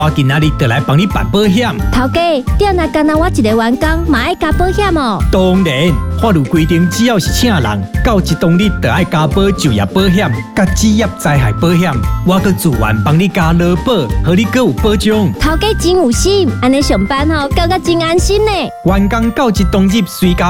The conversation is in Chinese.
我今仔日就来帮你办保险。 头家，店内干那我一个员工，嘛爱加保险哦。 当然，法律规定，只要是请人，到一当日就要加保就业保险、甲职业灾害保险。我阁自愿帮你加劳保，互你阁有保障。 头家真有心，安尼上班吼，感觉真安心呢。 员工到一当日随加